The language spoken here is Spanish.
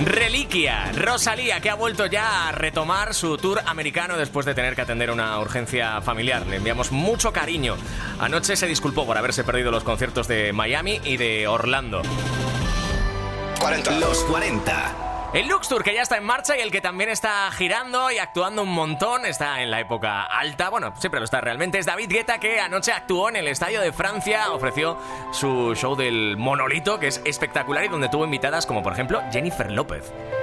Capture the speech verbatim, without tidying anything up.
Reliquia, Rosalía, que ha vuelto ya a retomar su tour americano después de tener que atender una urgencia familiar. Le enviamos mucho cariño. Anoche se disculpó por haberse perdido los conciertos de Miami y de Orlando. cuarenta. Los cuarenta. El Lux Tour, que ya está en marcha y el que también está girando y actuando un montón, está en la época alta, bueno, siempre lo está realmente, es David Guetta, que anoche actuó en el Estadio de Francia, ofreció su show del Monolito, que es espectacular y donde tuvo invitadas como por ejemplo Jennifer López.